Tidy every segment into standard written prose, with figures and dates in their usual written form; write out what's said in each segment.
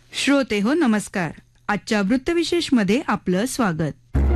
श्रोते हो नमस्कार. आजच्या वृत्तविशेष मध्ये आपलं स्वागत.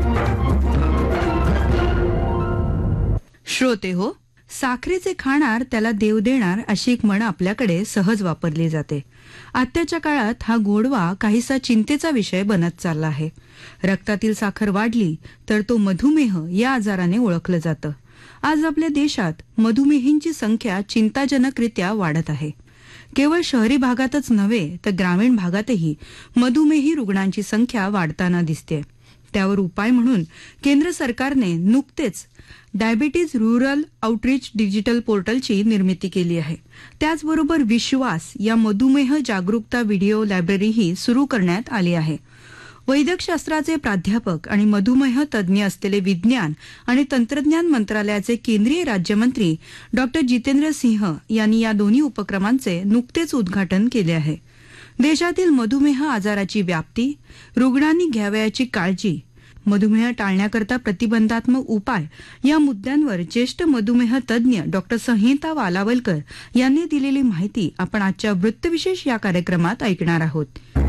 श्रोते हो, साखरेचे खाणार त्याला देव देणार अशी एक म्हण आपल्याकडे सहज वापरली जाते. आत्ताच्या काळात हा गोडवा काहीसा चिंतेचा विषय बनत चालला आहे. रक्तातील साखर वाढली तर तो मधुमेह या आजाराने ओळखलं जातं. आज आपल्या देशात मधुमेहींची संख्या चिंताजनकरित्या वाढत आहे. केवळ शहरी भागातच नव्हे तर ग्रामीण भागातही मधुमेही रुग्णांची संख्या वाढताना दिसते. त्यावर उपाय म्हणून केंद्र सरकारने नुकतेच डायबिटीज रूरल आउटरीच डिजिटल पोर्टलची निर्मिती केली आहे. त्याचबरोबर विश्वास या मधुमेह जागरूकता व्हिडिओ लायब्ररीही सुरू करण्यात आली आहे. वैद्यकशास्त्राचे प्राध्यापक आणि मधुमेह तज्ज्ञ असलेले विज्ञान आणि तंत्रज्ञान मंत्रालयाचे केंद्रीय राज्यमंत्री डॉक्टर जितेंद्र सिंह यांनी या दोन्ही उपक्रमांचे नुकतेच उद्घाटन केले आहे. देशातील मधुमेह आजाराची व्याप्ती, रुग्णांनी घ्यावयाची काळजी, मधुमेह टाळण्याकरता प्रतिबंधात्मक उपाय या मुद्द्यांवर ज्येष्ठ मधुमेह तज्ज्ञ डॉक्टर संहिता वालावलकर यांनी दिलेली माहिती आपण आजच्या वृत्तविशेष या कार्यक्रमात ऐकणार आहोत.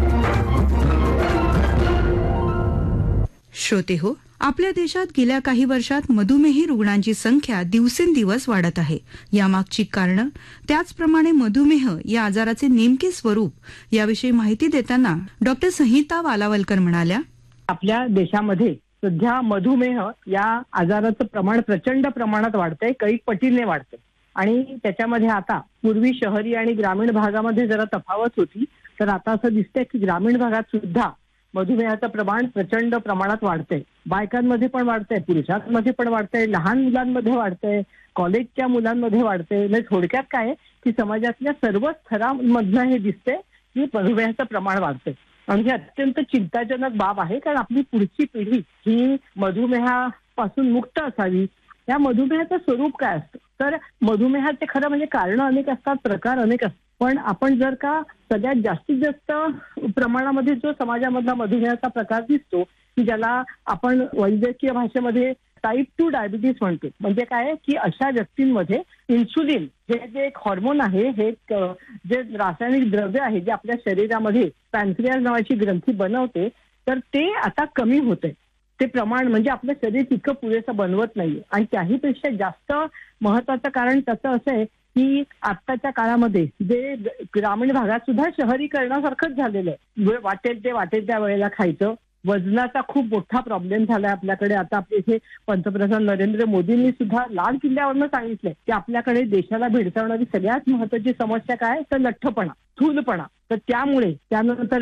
श्रोते हो, आपल्या देशात गेल्या काही वर्षात मधुमेही रुग्णांची संख्या दिवसेंदिवस वाढत आहे. यामागची कारणं, त्याचप्रमाणे मधुमेह या आजाराचे नेमके स्वरूप याविषयी माहिती देताना डॉक्टर संहिता वालावलकर म्हणाल्या, आपल्या देशामध्ये सध्या मधुमेह या आजाराचं प्रमाण प्रचंड प्रमाणात वाढतंय, कैक पटीने वाढतंय. आणि त्याच्यामध्ये आता पूर्वी शहरी आणि ग्रामीण भागामध्ये जरा तफावत होती, तर आता असं दिसतंय की ग्रामीण भागात सुद्धा मधुमेहाचं प्रमाण प्रचंड प्रमाणात वाढतंय. बायकांमध्ये पण वाढतंय, पुरुषांमध्ये पण वाढतंय, लहान मुलांमध्ये वाढतंय, कॉलेजच्या मुलांमध्ये वाढतंय. म्हणजे थोडक्यात काय आहे की समाजातल्या सर्व स्तरांमधनं हे दिसतंय की मधुमेहाचं प्रमाण वाढतंय. आणि हे अत्यंत चिंताजनक बाब आहे, कारण आपली पुढची पिढी ही मधुमेहापासून मुक्त असावी. या मधुमेहाचं स्वरूप काय असतं, तर मधुमेहाचे खरं म्हणजे कारणं अनेक असतात, प्रकार अनेक असतात. पण आपण जर का सगळ्यात जास्तीत जास्त प्रमाणामध्ये जो समाजामधला मधुमेहाचा प्रकार दिसतो की ज्याला आपण वैद्यकीय भाषेमध्ये टाईप 2 डायबिटीस म्हणतो. म्हणजे काय की अशा व्यक्तींमध्ये इन्सुलिन हे जे एक हॉर्मोन आहे, हे जे रासायनिक द्रव्य आहे जे आपल्या शरीरामध्ये पॅन्क्रियास नावाची ग्रंथी बनवते, तर ते आता कमी होते. ते प्रमाण म्हणजे आपलं शरीर तितकं पुरेसं बनवत नाहीये. आणि त्याहीपेक्षा जास्त महत्वाचं कारण त्याचं असं आहे की आत्ताच्या काळामध्ये जे ग्रामीण भागात सुद्धा शहरीकरणासारखंच झालेलं आहे. वाटेल त्या वेळेला खायचं. वजनाचा खूप मोठा प्रॉब्लेम झालाय आपल्याकडे. आता आपल्या इथे पंतप्रधान नरेंद्र मोदींनी सुद्धा लाल किल्ल्यावरनं सांगितलंय की आपल्याकडे देशाला भेडसावणारी सगळ्यात महत्वाची समस्या काय, तर लठ्ठपणा, स्थूलपणा. तर त्यामुळे त्यानंतर